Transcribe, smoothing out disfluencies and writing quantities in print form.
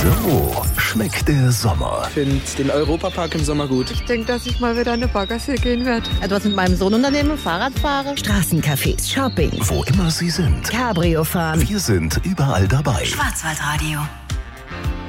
So schmeckt der Sommer. Ich finde den Europapark im Sommer gut. Ich denke, dass ich mal wieder eine Baggersee gehen werde. Etwas mit meinem Sohn unternehmen, Fahrrad fahren, Straßencafés, Shopping. Wo immer Sie sind. Cabrio fahren. Wir sind überall dabei. Schwarzwaldradio.